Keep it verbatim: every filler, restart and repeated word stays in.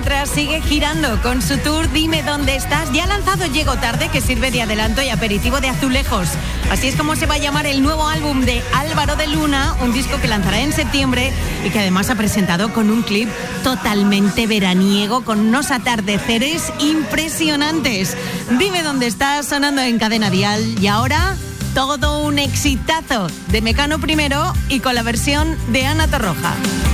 mientras sigue girando con su tour Dime Dónde Estás. Ya ha lanzado Llego Tarde, que sirve de adelanto y aperitivo de Azulejos. Así es como se va a llamar el nuevo álbum de Álvaro de Luna, un disco que lanzará en septiembre y que además ha presentado con un clip totalmente veraniego, con unos atardeceres impresionantes. Dime Dónde Estás, sonando en Cadena Dial. Y ahora, todo un exitazo de Mecano primero y con la versión de Ana Torroja.